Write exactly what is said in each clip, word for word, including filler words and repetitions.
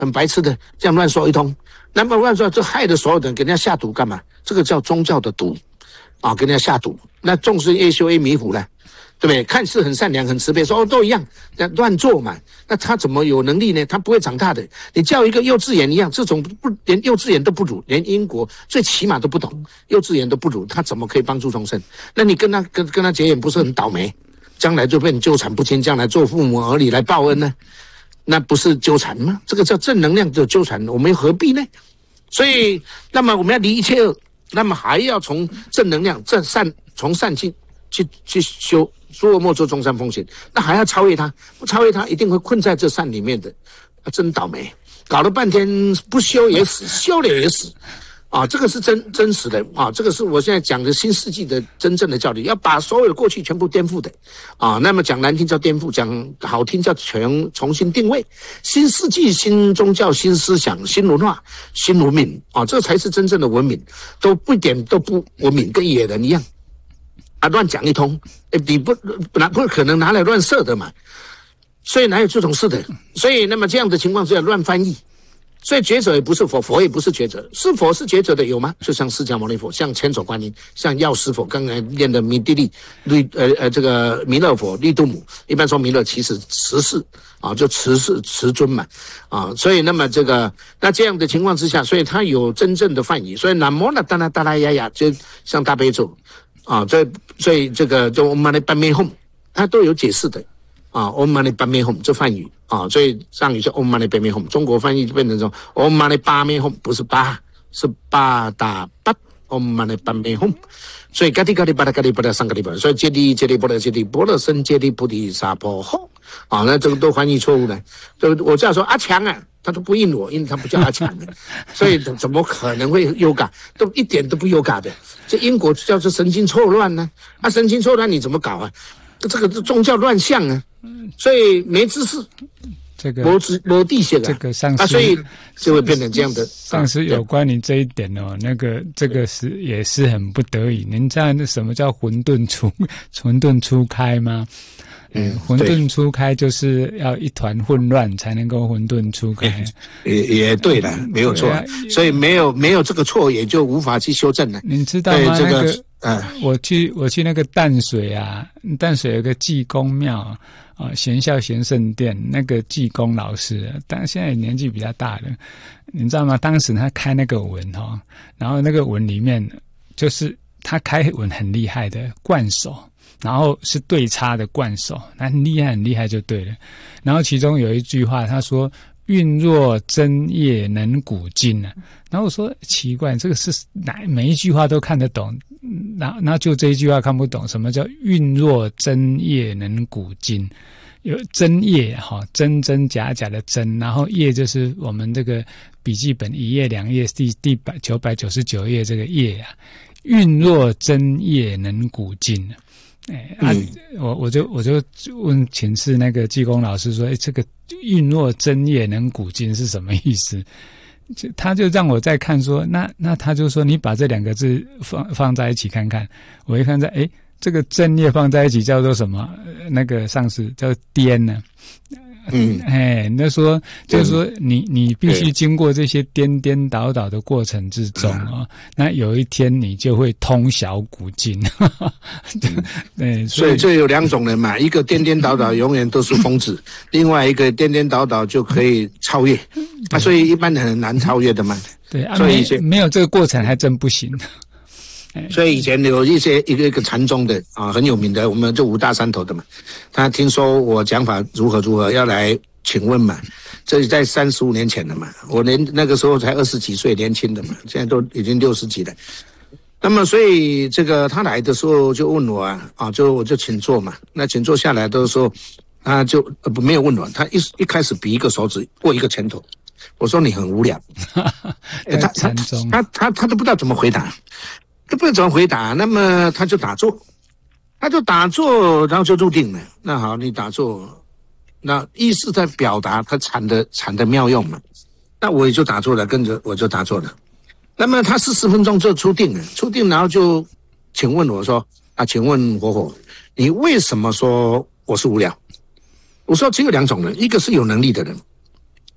很白痴的这样乱说一通，那么乱说就害得所有人给人家下毒干嘛？这个叫宗教的毒啊，给人家下毒。那众生越修越迷糊了，对不对？看似很善良很慈悲，说哦都一样，乱做嘛。那他怎么有能力呢？他不会长大的。你叫一个幼稚园一样，这种不连幼稚园都不如，连英国最起码都不懂，幼稚园都不如，他怎么可以帮助众生？那你跟他跟跟他结缘，不是很倒霉？将来就被你纠缠不清，将来做父母儿女来报恩呢？那不是纠缠吗？这个叫正能量的纠缠，我们何必呢？所以，那么我们要离一切恶，那么还要从正能量、正善，从善去去去修，诸恶莫作，众善奉行。那还要超越它，不超越它，一定会困在这善里面的。啊，真倒霉，搞了半天不修也死，修了也死。啊，这个是真真实的啊，这个是我现在讲的新世纪的真正的教理，要把所有的过去全部颠覆的啊。那么讲难听叫颠覆，讲好听叫全重新定位。新世纪新宗教、新思想、新文化、新文明啊，这才是真正的文明，都不一点都不文明，跟野人一样啊，乱讲一通，你不本来不可能拿来乱射的嘛，所以哪有这种事的？所以那么这样的情况之下乱翻译。所以觉者也不是佛，佛也不是觉者，是佛是觉者的有吗？就像释迦牟尼佛，像千手观音，像药师佛，刚才念的弥地利律呃呃这个弥勒佛、利度母，一般说弥勒其实慈氏啊，就慈氏慈尊嘛啊，所以那么这个那这样的情况之下，所以他有真正的梵语，所以南无那达那达拉呀呀，就像大悲咒啊，这所以这个就我们的半面哄，它都有解释的。啊 ，Om Mani Padme Hum 这梵语啊，所以上语叫 Om Mani Padme Hum， 中国翻译就变成说 Om Mani Padme Hum， 不是八，是八打八 ，Om Mani Padme Hum， 所以嘎滴嘎滴巴达嘎滴巴达上嘎滴巴，所以揭谛揭谛波罗揭谛波罗僧揭谛菩提萨婆诃，啊，那这个都翻译错误的，对我这样说阿强啊，他都不应我，因为他不叫阿强的，所以怎么可能会优嘎，都一点都不优嘎的，这因果叫做神经错乱呢，啊，神经错乱你怎么搞啊？这个是宗教乱象啊，所以没知识， 这个没知没地些这个上次、 啊，所以就会变成这样的。 上次有关于这一点哦，那个这个是也是很不得已。您知道那什么叫混沌初混沌初开吗？嗯，混沌初开就是要一团混乱才能够混沌初开。 也也对了，没有错，啊、所以没有没有这个错，也就无法去修正了。 您知道吗？ 这个。 那个呃，我去我去那个淡水啊，淡水有个济公庙啊，贤孝贤圣殿，那个济公老师，但现在年纪比较大了，你知道吗？当时他开那个文哈、哦，然后那个文里面就是他开文很厉害的贯手，然后是对叉的贯手，很厉害很厉害就对了。然后其中有一句话，他说。运若真业能古今啊，然后我说奇怪，这个是哪每一句话都看得懂，那那就这一句话看不懂，什么叫运若真业能古今？有真业哈，真真假假的真，然后业就是我们这个笔记本一页两页第第百九百九十九页这个页啊，运若真业能古今。哎啊，嗯、我我就我就问请示那个济公老师说，哎，这个运若真业能古今是什么意思？就他就让我再看说，那那他就说你把这两个字放放在一起看看，我一看在哎，这个真业放在一起叫做什么？那个上司叫颠呢？嗯，哎，那说就是说你你必须经过这些颠颠倒倒的过程之中啊、哦，那有一天你就会通晓古今。对， 所以这有两种人嘛，一个颠颠倒倒永远都是疯子，另外一个颠颠倒倒就可以超越。啊，所以一般人很难超越的嘛。 对，啊、所以没没有这个过程还真不行。 所以以前有一些一个一个禅宗的啊很有名的，我们就五大山头的嘛，他听说我讲法如何如何，要来请问嘛，这是在三十五年前了嘛，我连那个时候才二十几岁，年轻的嘛，现在都已经六十几了。那么所以这个他来的时候就问我啊，啊就我就请坐嘛，那请坐下来的时候，他就呃不没有问我，他一一开始比一个手指过一个拳头，我说你很无聊，欸、他他他他他都不知道怎么回答。都不知道怎么回答，那么他就打坐，他就打坐，然后就入定了。那好，你打坐，那意思在表达他禅的禅的妙用嘛。那我也就打坐了，跟着我就打坐了。那么他四十分钟就出定了，出定然后就请问我说啊，请问火火，你为什么说我是无聊？我说只有两种人，一个是有能力的人，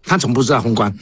他怎么不知道封关？